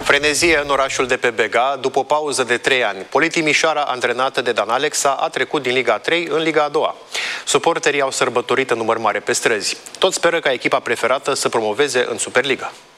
Frenezie în orașul de pe Bega, după o pauză de 3 ani. Politimișoara, antrenată de Dan Alexa, a trecut din Liga 3 în Liga a doua. Suporterii au sărbătorit în număr mare pe străzi. Toți speră ca echipa preferată să promoveze în Superliga.